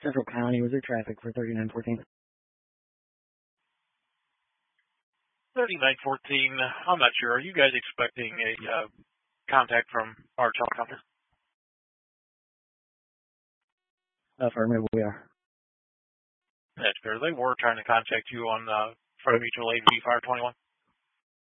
Central County. Was there traffic for 3914? 3914, I'm not sure. Are you guys expecting a contact from our telecom? Affirmative, we are. That's fair. They were trying to contact you on front of mutual aid V521.